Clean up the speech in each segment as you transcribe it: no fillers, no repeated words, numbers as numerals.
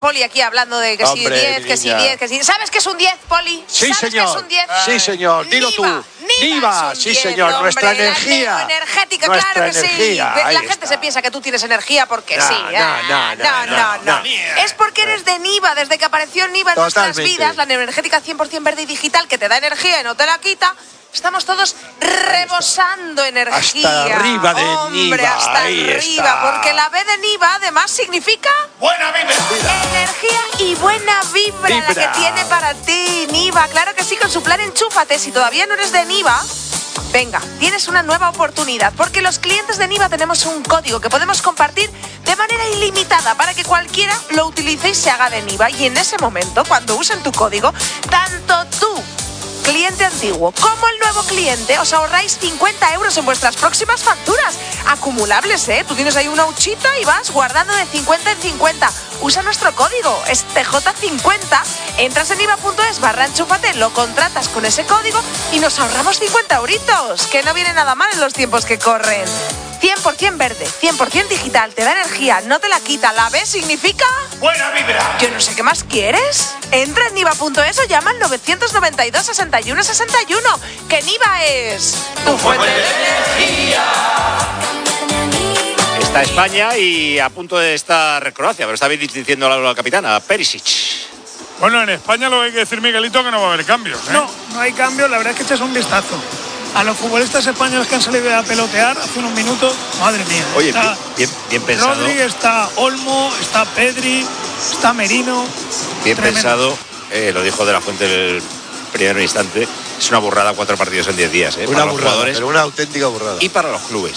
Poli aquí hablando de que Hombre, si 10, que si 10, que si... ¿Sabes qué es un 10, Poli? Sí, ¿Sabes señor. qué es un 10? Sí, señor. Dilo tú. Niva, sí, señor. Hombre, Nuestra energía. La energética, Nuestra claro que energía. sí. Ahí La gente está. se piensa que tú tienes energía porque sí. No. Es porque eres de Niva. Desde que apareció Niva en nuestras Totalmente. vidas, la energética 100% verde y digital que te da energía y no te la quita. Estamos todos rebosando energía. Hasta arriba de Hombre, Niva, hasta ahí arriba. está. Porque la B de Niva además significa... ¡Buena vibra! Energía y buena vibra la que tiene para ti Niva. Claro que sí, con su plan Enchúfate. Si todavía no eres de Niva, venga, tienes una nueva oportunidad. Porque los clientes de Niva tenemos un código que podemos compartir de manera ilimitada para que cualquiera lo utilice y se haga de Niva. Y en ese momento, cuando usen tu código, tanto tú, cliente antiguo, como el nuevo cliente, os ahorráis 50 euros en vuestras próximas facturas. Acumulables, ¿eh? Tú tienes ahí una huchita y vas guardando de 50 en 50. Usa nuestro código, es TJ50. Entras en iva.es/enchúfate, lo contratas con ese código y nos ahorramos 50 euritos, que no viene nada mal en los tiempos que corren. 100% verde, 100% digital, te da energía, no te la quita. La B significa... ¡Buena vibra! Yo no sé qué más quieres. Entra en Niva.es o llama al 992 61 61. Que Niva es tu fuente de energía. Está España y a punto de estar Croacia, pero está bien diciendo la capitana, Perisic. Bueno, en España lo que hay que decir, Miguelito, que no va a haber cambios, ¿eh? No hay cambio, la verdad es que echas un vistazo a los futbolistas españoles que han salido a pelotear hace unos minutos. Madre mía. Oye, está bien pensado. Rodri, está Olmo, está Pedri, está Merino. Bien Tremendo. pensado, lo dijo De la Fuente en el primer instante. Es una burrada 4 partidos en 10 días, Una para los burrada, jugadores pero una auténtica burrada. y para los clubes.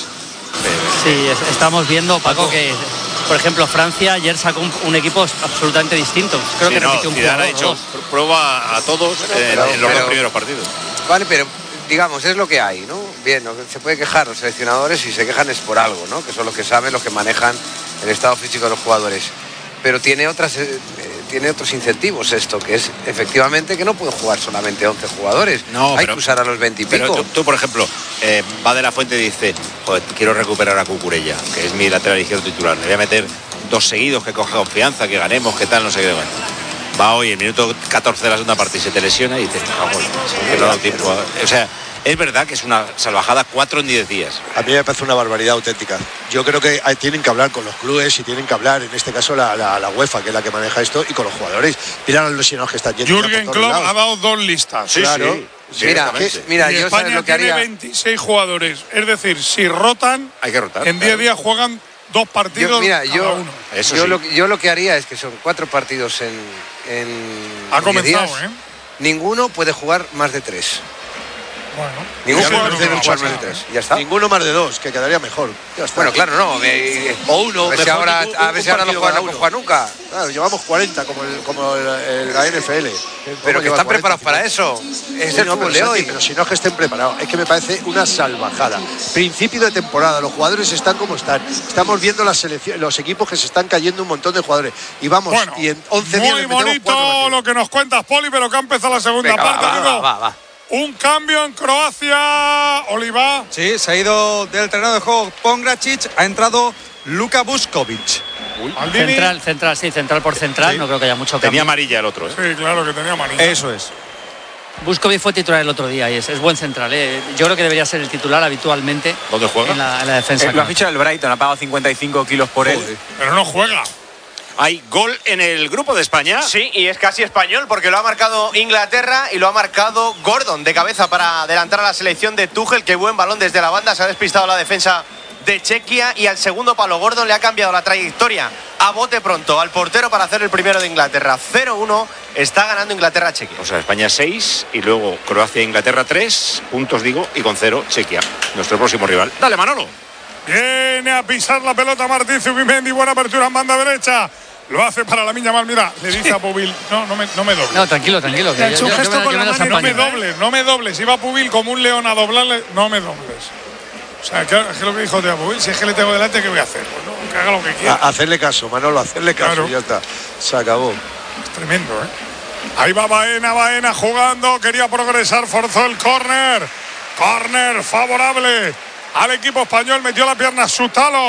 Sí, estamos viendo, Paco, que por ejemplo Francia ayer sacó un equipo absolutamente distinto. Creo que repitió un Zidane ha jugador, hecho dos. prueba a todos en los 2 primeros partidos. Vale, pero digamos, es lo que hay, ¿no? Bien, ¿no? Se puede quejar los seleccionadores, si se quejan es por algo, ¿no? Que son los que saben, los que manejan el estado físico de los jugadores. Pero tiene otros incentivos esto, que es efectivamente que no pueden jugar solamente 11 jugadores. No, hay que usar a los 20 y Pero pico. tú, por ejemplo, va De la Fuente y dice, joder, quiero recuperar a Cucurella, que es mi lateral izquierdo titular. Le voy a meter 2 seguidos, que coja confianza, que ganemos, que tal, no sé qué. Bueno, va hoy, el minuto 14 de la segunda parte y se te lesiona y dices, que no ha dado tiempo. O sea, es verdad que es una salvajada 4 en 10 días. A mí me parece una barbaridad auténtica. Yo creo que tienen que hablar con los clubes y tienen que hablar, en este caso, la UEFA, que es la que maneja esto, y con los jugadores. Mira los lesionados que están yendo. Jürgen Klopp ha dado 2 listas. Sí, Claro. sí. Mira, y yo sabes España lo que tiene haría. 26 jugadores. Es decir, si rotan, Hay que rotar. en 10 días juegan 2 partidos cada uno. Eso Yo lo que haría es que son 4 partidos en Ha 10 comenzado, días. ¿eh? Ninguno puede jugar más de 3. Bueno, Ninguno ya puede no, jugar no, más de no. 3. Ya está. Ninguno más de 2, que quedaría mejor. Ya está. Bueno, claro, no. O uno. A ver si mejor ahora, un a ver si ahora no partido juegan, cada no uno. juegan nunca. Claro, llevamos 40 como la NFL. Pero que están preparados para eso. Es el fútbol de hoy. Pero si no es que estén preparados, es que me parece una salvajada. Principio de temporada, los jugadores están como están. Estamos viendo los equipos que se están cayendo un montón de jugadores. Y vamos, Bueno, y en 11 días muy le metemos 4 bonito partidos. lo que nos cuentas, Poli, pero que ha empezado la segunda Venga, parte. Digo, va. un cambio en Croacia, Oliva. Sí, se ha ido del terreno de juego Pongracic, ha entrado Luka Vuskovic. Maldini. Central por central, Sí. no creo que haya mucho Tenía cambio. amarilla el otro, ¿eh? Sí, claro que tenía amarilla. Eso es. Buscovic fue titular el otro día y es buen central, ¿eh? Yo creo que debería ser el titular habitualmente. ¿Dónde juega? En la defensa. Lo ha fichado el Brighton, ha pagado 55 kilos por él. Pero no juega. Hay gol en el grupo de España. Sí, y es casi español porque lo ha marcado Inglaterra y lo ha marcado Gordon de cabeza para adelantar a la selección de Tuchel. Qué buen balón desde la banda, se ha despistado la defensa de Chequia y al segundo palo Gordon le ha cambiado la trayectoria a bote pronto al portero para hacer el primero de Inglaterra. 0-1, está ganando Inglaterra a Chequia. O sea, España 6 y luego Croacia e Inglaterra 3 puntos, digo, y con 0 Chequia, nuestro próximo rival. Dale, Manolo. Viene a pisar la pelota Martín Zubimendi, buena apertura en banda derecha. Lo hace para la Miña Mal, mira, le dice a Pubil, no me dobles. No, tranquilo. Que Le ha hecho un gesto con la mano y No me dobles. Iba Pubil como un león a doblarle, no me dobles. O sea, que es lo que dijo Teo Pubil, si es que le tengo delante, ¿qué voy a hacer? Pues no, que haga lo que quiera. Hacerle caso, Manolo, hacerle caso, Claro. ya está. Se acabó. Es tremendo, ¿eh? Ahí va Baena jugando, quería progresar, forzó el córner. Córner favorable al equipo español, metió la pierna Sutalo.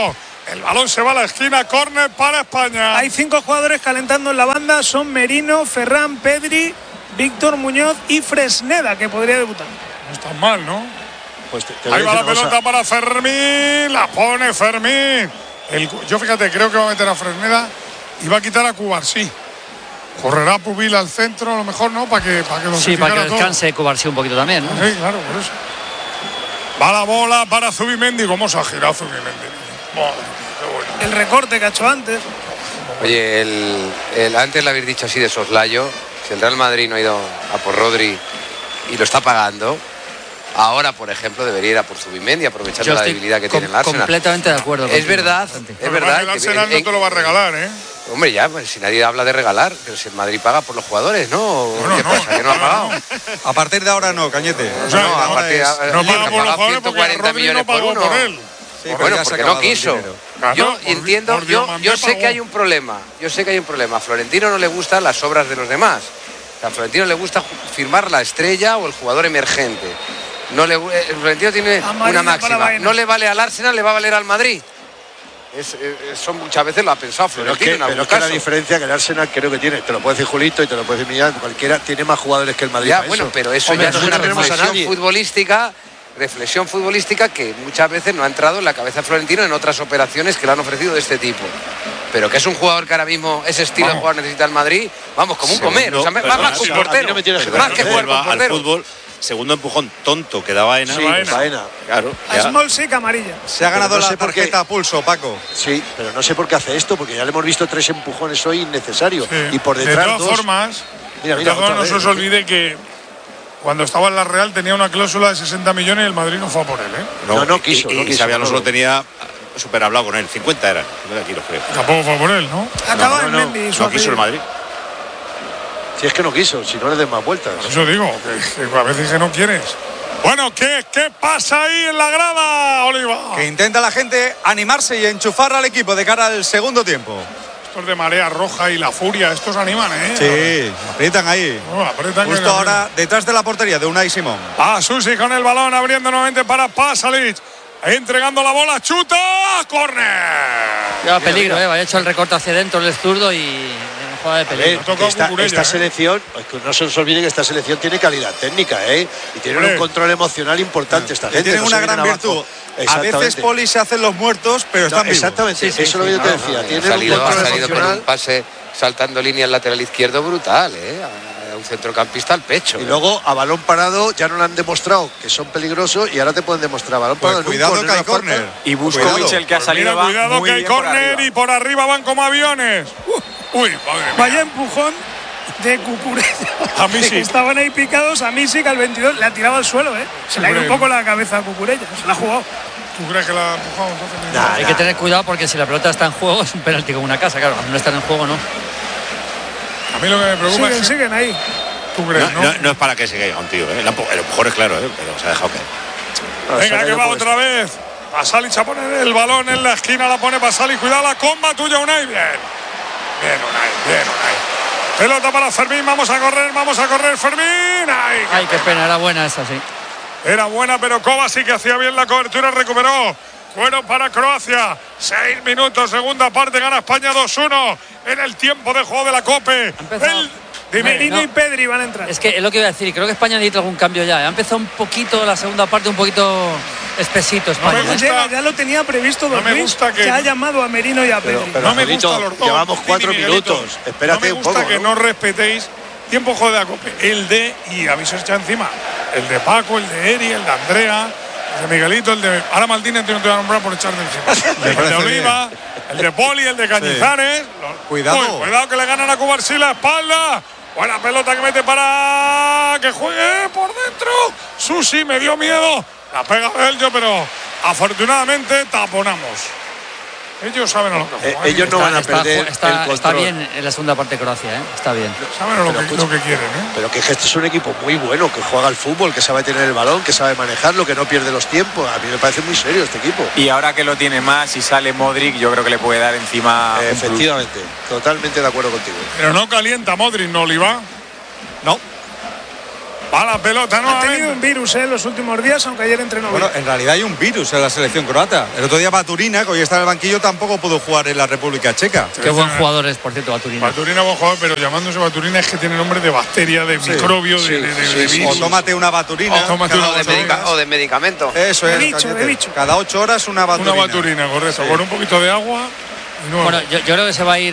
El balón se va a la esquina, córner para España. Hay 5 jugadores calentando en la banda, son Merino, Ferran, Pedri, Víctor Muñoz y Fresneda, que podría debutar. No está mal, ¿no? Pues ahí va la pelota para Fermín, la pone Fermín. Yo fíjate, creo que va a meter a Fresneda y va a quitar a Cubarsí. Correrá Pubil al centro, a lo mejor, ¿no? Para que descanse Cubarsí un poquito también, ¿no? Sí, claro, por eso. Va la bola para Zubimendi. ¿Cómo se ha girado Zubimendi? Madre, qué bueno. El recorte que ha hecho antes. Oye, antes lo habéis dicho así de soslayo. Si el Real Madrid no ha ido a por Rodri y lo está pagando, ahora, por ejemplo, debería ir a por Zubimendi, aprovechando la debilidad que tiene el Arsenal. Completamente de acuerdo. Es verdad, es verdad. El Arsenal no te lo va a regalar, ¿eh? Hombre, ya, pues si nadie habla de regalar, pero si el Madrid paga por los jugadores, ¿no? Bueno, ¿Qué pasa? ¿Que no ha pagado? A partir de ahora no, Cañete. O sea, no, a partir no paga por los jugadores porque 140 Rodri no millones por pagó uno. por él. Sí, Bueno, porque no quiso. Claro, Yo entiendo, yo sé pagó. que hay un problema. Yo sé que hay un problema. A Florentino no le gustan las obras de los demás. A Florentino le gusta firmar la estrella o el jugador emergente. Florentino tiene una máxima. No le vale al Arsenal, le va a valer al Madrid. Eso muchas veces lo ha pensado Florentino. Pero es que la diferencia que el Arsenal creo que tiene, te lo puede decir Julito y te lo puede decir Millán, cualquiera tiene más jugadores que el Madrid. Ya, bueno, pero eso Hombre, ya es una no reflexión futbolística que muchas veces no ha entrado en la cabeza de Florentino en otras operaciones que le han ofrecido de este tipo. Pero que es un jugador que ahora mismo ese estilo de jugador necesita el Madrid, vamos, como un comer. O sea, más que un portero. Más que jugar con al portero. fútbol. Segundo empujón tonto que da Baena. Sí, Baena. Claro. A Smolcic amarilla. Se ha ganado no sé la por qué. tarjeta a pulso, Paco. Sí, pero no sé por qué hace esto, porque ya le hemos visto 3 empujones hoy innecesarios. Sí. Y por detrás de todas 2. formas, Mira, no se os olvide que cuando estaba en la Real tenía una cláusula de 60 millones y el Madrid no fue a por él, ¿eh? No quiso. Y Xabi Alonso lo tenía súper hablado con él. 50 eran, 50 kilos, creo. Tampoco fue a por él, ¿no? Acaba en Mendy. No quiso el Madrid. Si es que no quiso, si no le des más vueltas. Por eso digo, que a veces que no quieres. Bueno, ¿qué pasa ahí en la grada, Oliva? Que intenta la gente animarse y enchufar al equipo de cara al segundo tiempo. Estos de marea roja y la furia, estos animan, ¿eh? Sí, aprietan ahí. Aprietan. Justo ahora, detrás de la portería de Unai Simón. Susi con el balón, abriendo nuevamente para Pasalic. Entregando la bola, chuta, córner. Lleva peligro, ha hecho el recorte hacia dentro el zurdo y jugada de peligro. Esta selección, no se os olvide que esta selección tiene calidad técnica, y tiene un control emocional importante esta gente. Tiene una gran virtud. A veces, Poli, se hacen los muertos, pero están vivos. Exactamente, eso es lo que yo te decía. Tiene Ha salido con un pase saltando línea al lateral izquierdo brutal, a un centrocampista al pecho. Y luego a balón parado ya no le han demostrado que son peligrosos y ahora te pueden demostrar balón parado. Cuidado que hay córner. Y Buscovic, el que ha salido, va cuidado muy que hay bien por córner arriba. y por arriba van como aviones. Uy, madre mía. Vaya empujón de Cucurella. A Misic. Estaban ahí picados, a Misic al 22 le ha tirado al suelo, Se le ha ido un poco la cabeza a Cucurella, se la ha jugado. ¿Tú crees que la ha empujado entonces? Hay que tener cuidado porque si la pelota está en juego es un penalti como una casa, claro. No está en juego, ¿no? A mí lo que me preocupa es que Siguen ahí. ¿Tú crees, no es para que se caiga un tío, El empujón es claro, pero se ha dejado caer. Venga, que va otra vez. Pasalic a poner el balón en la esquina, la pone Pasalic. Cuidado la comba tuya, Unai. Bien, Unai. Pelota para Fermín, vamos a correr, Fermín. Ay, qué pena, era buena esa, sí. Era buena, pero Kovacic que hacía bien la cobertura, recuperó. Bueno para Croacia. 6 minutos, segunda parte, gana España 2-1 en el tiempo de juego de la COPE. Merino y Pedri van a entrar. Es que es lo que iba a decir, creo que España necesita algún cambio ya. Ha empezado un poquito la segunda parte, un poquito espesito España. Ya lo tenía previsto no me gusta que ha llamado a Merino y a Pedri. Pero no me gusta los dos. Llevamos 4 minutos. Espérate un poco. No me gusta que no respetéis tiempo de juego de la COPE. El de, y habéis echado encima, el de Paco, el de Eri, el de Andrea, el de Miguelito, el de... Ahora Maldini te voy a nombrar por echarme encima. El de Oliva, el de Poli, el de Cañizares. Sí. Cuidado. Cuidado que le ganan a Cubarsí la espalda. Buena pelota que mete para que juegue por dentro. Susi, me dio miedo. La pega Bello, pero afortunadamente taponamos. Ellos saben a lo que juegan. Ellos no van a perder el control. Está bien en la segunda parte de Croacia, Está bien. Saben lo que quieren, Pero que este es un equipo muy bueno, que juega al fútbol, que sabe tener el balón, que sabe manejarlo, que no pierde los tiempos. A mí me parece muy serio este equipo. Y ahora que lo tiene más y sale Modric, yo creo que le puede dar encima. Efectivamente, totalmente de acuerdo contigo. Pero no calienta Modric, ¿no, Oliva? No. Va la pelota, ¿no? Ha tenido un virus en los últimos días, aunque ayer entrenó bien. Bueno, en realidad hay un virus en la selección croata. El otro día Baturina, que hoy está en el banquillo, tampoco pudo jugar en la República Checa. Qué buen jugador es, por cierto, Baturina. Baturina es buen jugador, pero llamándose Baturina es que tiene nombre de bacteria, de microbio, de virus. O tómate una Baturina. O de medicamento. Eso es. De bicho. Cada 8 horas una Baturina. Una Baturina, correcto. Sí. Con un poquito de agua. Bueno, yo creo que se va a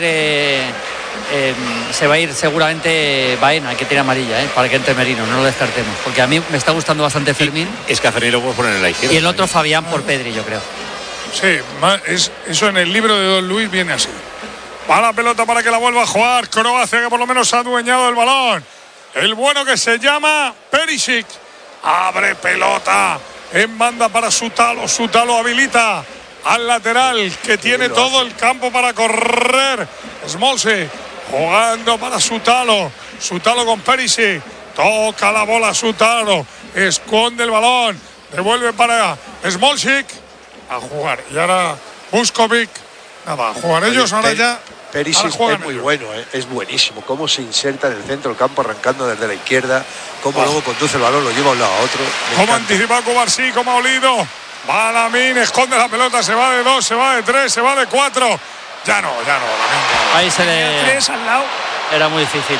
ir seguramente Baena, que tiene amarilla, para que entre Merino, no lo descartemos, porque a mí me está gustando bastante Fermín. Es que a Fermín lo puedo poner en la izquierda. Y el otro Fabián por Pedri, yo creo. Sí, eso en el libro de Don Luis viene así. Va la pelota para que la vuelva a jugar Croacia, que por lo menos ha adueñado el balón. El bueno que se llama Perisic. Abre pelota en banda para Sutalo. Sutalo habilita al lateral, que tiene todo el campo para correr. Smolce jugando para Sutalo. Sutalo con Perisic. Toca la bola Sutalo. Esconde el balón. Devuelve para Smolcic. A jugar. Y ahora Vuskovic. Nada, a jugar ellos. Ahora ya. Perisic es muy bueno, es buenísimo. Cómo se inserta en el centro del campo, arrancando desde la izquierda. Cómo luego conduce el balón, lo lleva de un lado a otro. Cómo anticipa Cubarsí, cómo ha olido. Va Lamine, esconde la pelota, se va de 2, se va de 3, se va de 4. Ya no. Ahí se le. 3 al lado. Era muy difícil.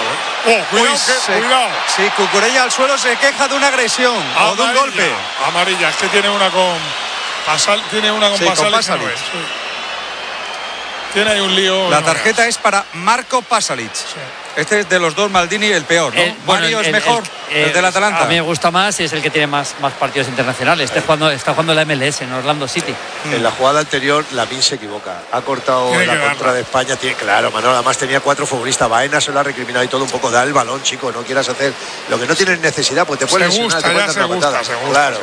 Cuidado. Sí, Cucurella al suelo se queja de una agresión o de un golpe. Amarilla, es que tiene una con Pasalic. Pasalic. Tiene ahí un lío. La tarjeta es para Marco Pasalic. Sí. Este es de los dos Maldini el peor, ¿no? Mario es mejor, el del Atalanta. A mí me gusta más y es el que tiene más partidos internacionales. Está jugando la MLS en Orlando City. En la jugada anterior, Lamine se equivoca. Ha cortado la contra de España. Claro, Manolo, además tenía 4 futbolistas. Baena se lo ha recriminado y todo un poco. Da el balón, chico, no quieras hacer lo que no tienes necesidad, pues te puedes lesionar, te puedes dar una patada. Claro.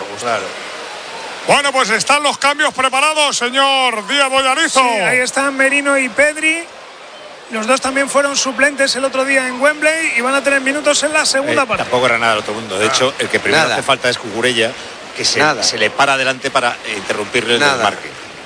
Bueno, pues están los cambios preparados, señor Díaz Boyarizo. Sí, ahí están Merino y Pedri. Los dos también fueron suplentes el otro día en Wembley y van a tener minutos en la segunda parte. Tampoco era nada el otro mundo. De hecho, el que primero hace falta es Cucurella, que se le para adelante para interrumpirle el desmarque.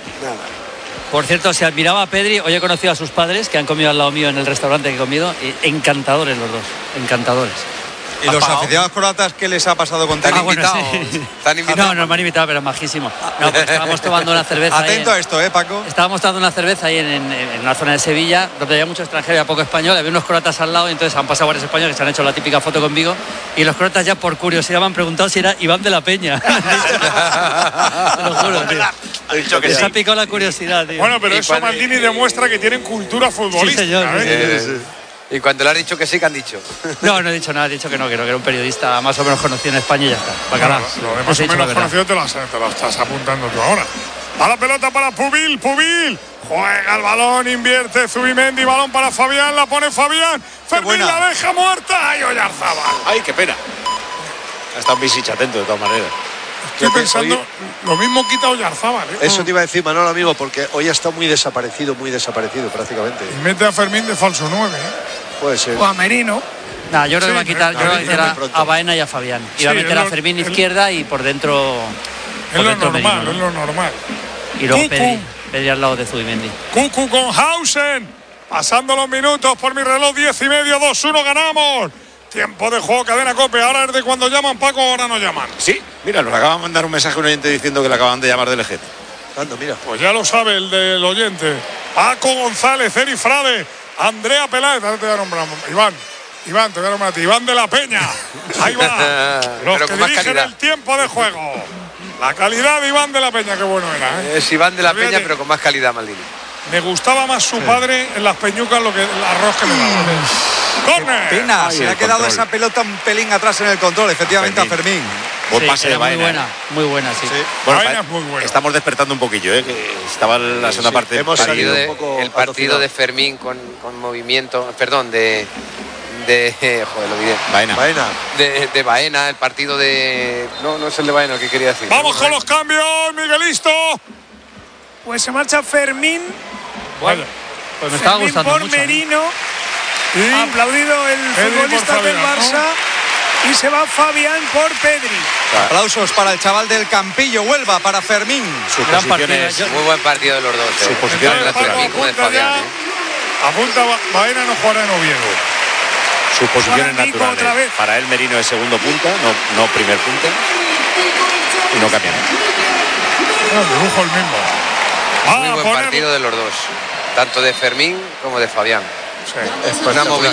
Por cierto, si admiraba a Pedri, hoy he conocido a sus padres, que han comido al lado mío en el restaurante que he comido. Encantadores los dos, encantadores. ¿Y los aficionados croatas qué les ha pasado con ¿Te han invitado? No me han invitado, pero majísimo. No, pues estábamos tomando una cerveza. Atento a esto, Paco. Estábamos tomando una cerveza ahí en una zona de Sevilla, donde había mucho extranjero y poco español. Había unos croatas al lado, y entonces han pasado varios españoles que se han hecho la típica foto conmigo. Y los croatas, ya por curiosidad, me han preguntado si era Iván de la Peña. Te lo juro, tío. Ha dicho que les sí. ha picado la curiosidad, tío. Bueno, pero eso Maldini demuestra que tienen cultura futbolística. Sí, señor. Y cuando le has dicho que sí, ¿qué han dicho? No he dicho nada, he dicho que no, que era un periodista más o menos conocido en España y ya está. Bacalá. Lo de más o menos conocido te lo estás apuntando tú ahora. A la pelota para Pubil. Juega el balón, invierte Zubimendi, balón para Fabián, la pone Fabián. Fermín la deja muerta. ¡Ay, Oyarzábal! ¡Ay, qué pena! Ha estado Visic atento de todas maneras. Estoy pensando, lo mismo quita Oyarzábal. Eso te iba a decir, Manolo, amigo, porque hoy ha estado muy desaparecido prácticamente. Y mete a Fermín de falso 9. Puede ser. O a Merino. Nah, yo creo que va a quitar, a Baena y a Fabián. Y va a meter a Fermín izquierda y por dentro. Es lo normal. Y luego Pedri al lado de Zubimendi. Cucu con Hausen. Pasando los minutos por mi reloj, 10:30, 2-1, ganamos. Tiempo de juego, cadena COPE. Ahora es de cuando llaman, Paco, ahora no llaman. Sí, mira, nos acaba de mandar un mensaje un oyente diciendo que le acaban de llamar del Ejet. Mira. Pues ya lo sabe el del oyente. Paco González, Eri Frade, Andrea Peláez. Ahora te voy a nombrar. Iván, te voy a nombrar a ti. Iván de la Peña. Ahí va. Los que dirigen el tiempo de juego. La calidad de Iván de la Peña, qué bueno era. Es Iván de la Peña, pero con más calidad, Maldini. Me gustaba más su padre en las peñucas lo que el arroz que me daba. ¡Córner! Pena, se le ha quedado esa pelota un pelín atrás en el control, efectivamente, a Fermín. Buen pase de Baena. Muy buena, sí. Bueno, Baena es muy buena. Estamos despertando un poquillo, que estaba en la segunda parte. Hemos salido un poco el partido de Fermín con movimiento, perdón, joder, lo diré. Baena. De Baena, el partido de... No es el de Baena el que quería decir. Vamos con los cambios, Miguelisto. Pues se marcha Fermín. Bueno, pues me estaba gustando por mucho. Merino. Ha aplaudido el futbolista del Barça. ¿no? Y se va Fabián por Pedri. Aplausos para el chaval del Campillo, Huelva, para Fermín. Sus posiciones. Muy buen partido de los dos. Sus posiciones naturales. Apunta Baena no jugará en Oviedo. sus posiciones Ahora Nico naturales. otra vez. Para él Merino es segundo punta, no primer punta. Y no cambian. Dibujo el mismo. Muy buen partido de los dos, tanto de Fermín como de Fabián. Sí. Una movilidad